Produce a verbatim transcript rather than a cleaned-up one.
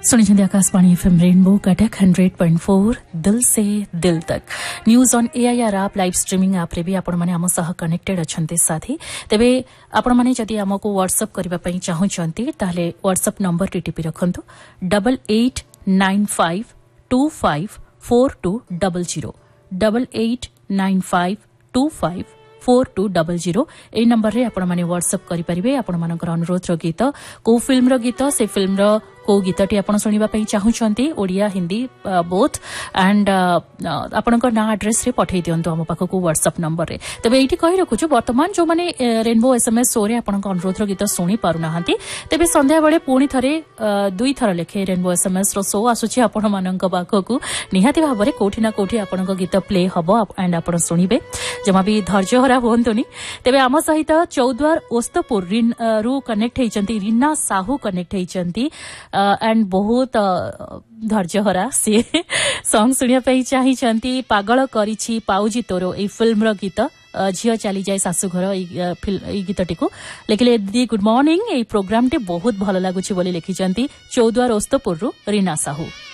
सुनिए Akashvani FM rainbow Cuttack hundred point four दिल से दिल तक न्यूज ऑन एआईआर आप लाइव स्ट्रीमिंग आप रे भी आपण माने हम सह कनेक्टेड अछंती साथी तेबे आपण माने जदि हमको व्हाट्सएप करबा पई चाहुचंती ताले WhatsApp number TTP रखंतु double eight nine five to five four to double zero double eight nine five to five four to double zero A number रे आपण माने व्हाट्सएप करि परिबे आपण मानकर अनुरोध रो गीत को फिल्म रो गीत से फिल्म रो को गीतटी आपण सुनिबा पई चाहुचंती ओडिया हिंदी बोथ एंड आपणकर ना एड्रेस रे पठै दियंतु हम पाखो को व्हाट्सएप नंबर रे तबे एठी कहि रखुछु वर्तमान जो माने रेनबो एसएमएस शो रे आपणक अनुरोध रो गीत सुनि पारु नाहंती तबे संध्या बेले पुणी थरे दुई थर लेखे रेनबो एसएमएस रो शो आसुछि आपण मानक पाखो को निहाती भाबरे कोठी ना कोठी आपणक गीत प्ले हबो एंड आपण सुनिबे जमा भी धैर्य हरा होंतुनी तेबे आम सहित चौद्वार ओस्तपुर रु connect हेचंती Reena Sahu connect हेचंती and बहुत धैर्य हरा सी सॉन्ग सुनिया पई चाहिचंती पागल करिछि पाउजी तोरो ए फिल्म रो गीत झियो चली जाए सासु घर ए गीतटी को लेकिले दी गुड मॉर्निंग ए प्रोग्राम टे बहुत भलो लागुछि बोली लिखिचंती चौद्वार ओस्तपुर रु रीना साहू।